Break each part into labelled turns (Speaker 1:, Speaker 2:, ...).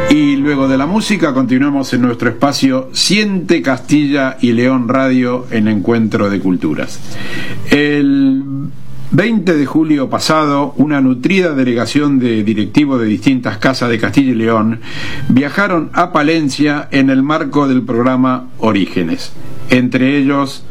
Speaker 1: Y luego de la música continuamos en nuestro espacio Siente Castilla y León Radio en Encuentro de Culturas. El 20 de julio pasado, una nutrida delegación de directivos de distintas casas de Castilla y León viajaron a Palencia en el marco del programa Orígenes. Entre ellos,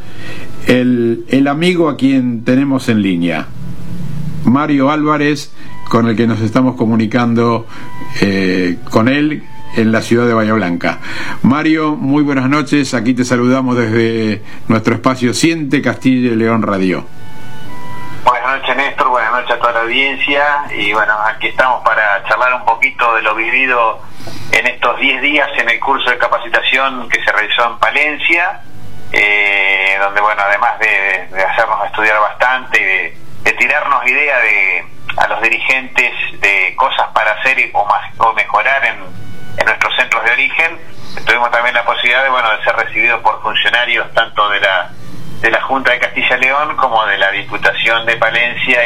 Speaker 1: el amigo a quien tenemos en línea, Mario Álvarez, con el que nos estamos comunicando con él en la ciudad de Bahía Blanca. Mario, muy buenas noches. Aquí te saludamos desde nuestro espacio Siente Castilla y León Radio.
Speaker 2: Buenas noches, Néstor. Buenas noches a toda la audiencia. Y bueno, aquí estamos para charlar un poquito de lo vivido en estos 10 días en el curso de capacitación que se realizó en Palencia, donde, bueno, además de hacernos estudiar bastante, de tirarnos idea a los dirigentes de cosas para hacer o mejorar en nuestros centros de origen, tuvimos también la posibilidad de ser recibidos por funcionarios tanto de la Junta de Castilla y León como de la Diputación de Palencia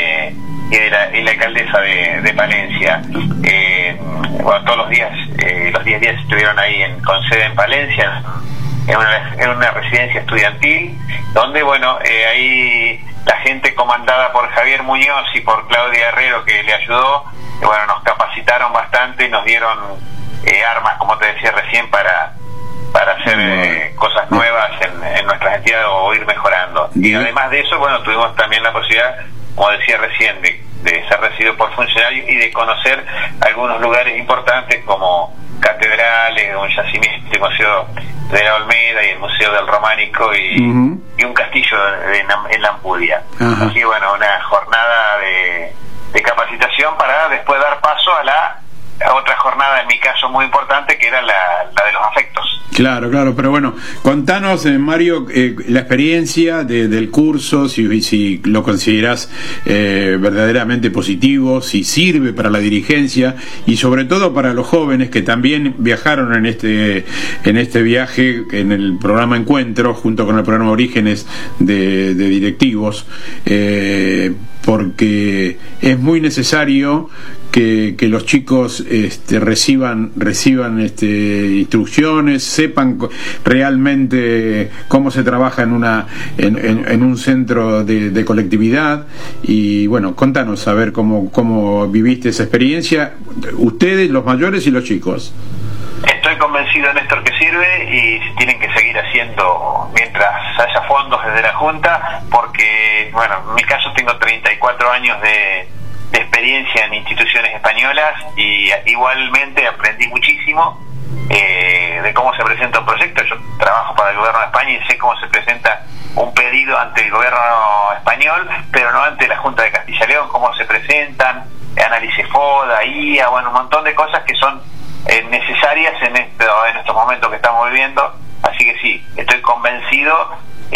Speaker 2: y la alcaldesa de Palencia. Todos los 10 días estuvieron ahí con sede en Palencia, en una residencia estudiantil, donde ahí la gente comandada por Javier Muñoz y por Claudia Herrero, que le ayudó, nos capacitaron bastante y nos dieron armas, como te decía recién, para hacer cosas nuevas en nuestras entidades o ir mejorando. Y además de eso, tuvimos también la posibilidad, como decía recién, de ser recibidos por funcionarios y de conocer algunos lugares importantes como catedrales, un yacimiento, el Museo de la Olmeda y el Museo del Románico y un castillo en la Ampudia. Así que una jornada de capacitación para después dar paso a otra jornada, en mi caso muy importante, que era la de los afectos.
Speaker 1: Claro, pero contanos, Mario, la experiencia del curso, si lo considerás verdaderamente positivo, si sirve para la dirigencia y sobre todo para los jóvenes que también viajaron en este viaje, en el programa Encuentro, junto con el programa Orígenes de directivos, porque es muy necesario que los chicos reciban instrucciones, sepan realmente cómo se trabaja en un centro de colectividad. Y contanos a ver cómo viviste esa experiencia, ustedes, los mayores y los chicos.
Speaker 2: Estoy convencido, Néstor, que sirve y tienen que seguir haciendo mientras haya fondos desde la Junta, porque, en mi caso tengo 34 años de experiencia en instituciones españolas y igualmente aprendí muchísimo de cómo se presenta un proyecto. Yo trabajo para el gobierno de España y sé cómo se presenta un pedido ante el gobierno español, pero no ante la Junta de Castilla y León, cómo se presentan, análisis FODA, IA, un montón de cosas que son necesarias en estos momentos que estamos viviendo. Así que sí, estoy convencido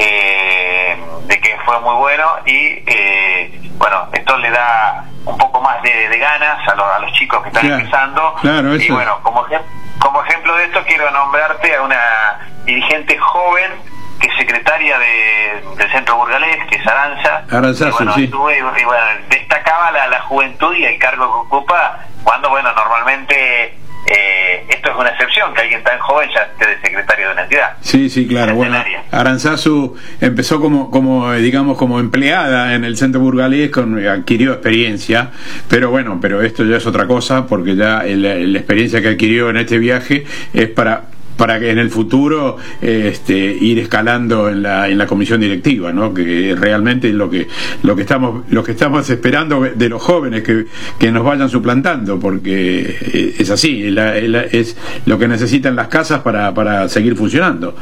Speaker 2: de que fue muy bueno y esto le da un poco más de ganas a los chicos que están empezando.
Speaker 1: Claro, eso.
Speaker 2: Y como ejemplo de esto quiero nombrarte a una dirigente joven que es secretaria del Centro Burgalés, que es
Speaker 1: Aranzazu, sí.
Speaker 2: Destacaba la juventud y el cargo que ocupa cuando normalmente esto es una excepción, que alguien tan joven ya esté de secretario de una entidad.
Speaker 1: Sí, claro. Aranzazu empezó como empleada en el Centro Burgalés, adquirió experiencia, pero esto ya es otra cosa, porque ya la experiencia que adquirió en este viaje es para que en el futuro ir escalando en la comisión directiva, ¿no? Que realmente es lo que estamos esperando de los jóvenes, que nos vayan suplantando, porque es así, es lo que necesitan las casas para seguir funcionando.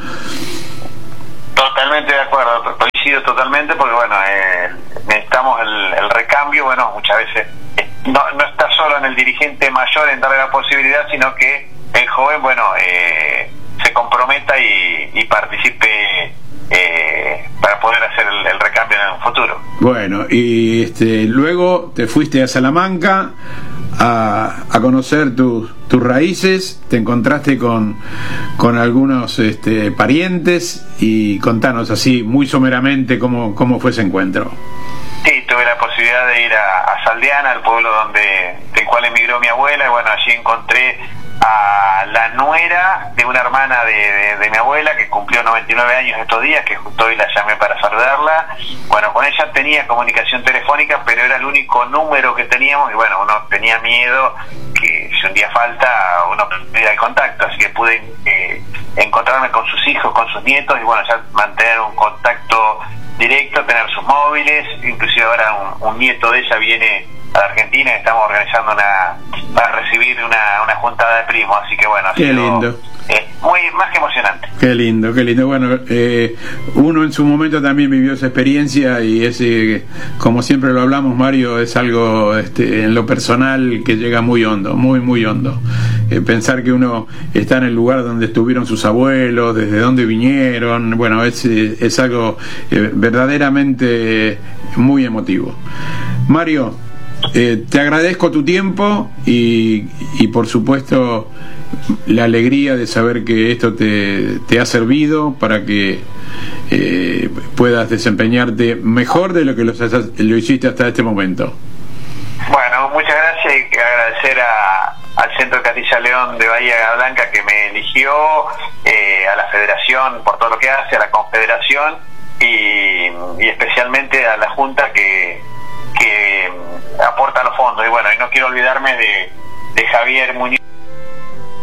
Speaker 2: Totalmente de acuerdo, coincido totalmente, porque necesitamos el recambio. Muchas veces no está solo en el dirigente mayor en darle la posibilidad, sino que el joven se comprometa y participe para poder hacer el recambio en un futuro.
Speaker 1: Y luego te fuiste a Salamanca a conocer tus raíces, te encontraste con algunos parientes, y contanos así muy someramente cómo fue ese encuentro.
Speaker 2: Sí, tuve la posibilidad de ir a Saldeana, el pueblo del cual emigró mi abuela, y allí encontré a la nuera de una hermana de mi abuela que cumplió 99 años estos días, que justo hoy la llamé para saludarla. Bueno, con ella tenía comunicación telefónica, pero era el único número que teníamos y bueno, uno tenía miedo que si un día falta uno perdiera el contacto, así que pude encontrarme con sus hijos, con sus nietos y bueno, ya mantener un contacto directo, tener sus móviles. Inclusive ahora un nieto de ella viene a la Argentina y estamos organizando para recibir una juntada de primos, así que bueno, ha
Speaker 1: qué
Speaker 2: sido
Speaker 1: lindo.
Speaker 2: Muy más que emocionante.
Speaker 1: Qué lindo, qué lindo. Bueno, uno en su momento también vivió esa experiencia y ese, como siempre lo hablamos, Mario, es algo en lo personal que llega muy hondo, muy, muy hondo. Pensar que uno está en el lugar donde estuvieron sus abuelos, desde dónde vinieron, bueno, es algo verdaderamente muy emotivo. Mario, te agradezco tu tiempo y por supuesto la alegría de saber que esto te ha servido para que puedas desempeñarte mejor de lo que lo hiciste hasta este momento.
Speaker 2: Bueno, muchas gracias y agradecer al Centro Castilla León de Bahía Blanca que me eligió, a la Federación por todo lo que hace, a la Confederación y especialmente a la Junta que aporta los fondos. Y bueno, y no quiero olvidarme de Javier Muñoz,